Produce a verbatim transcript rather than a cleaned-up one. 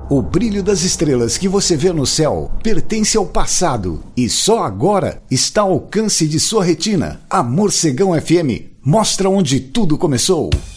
O brilho das estrelas que você vê no céu pertence ao passado e só agora está ao alcance de sua retina. A Morcegão F M mostra onde tudo começou.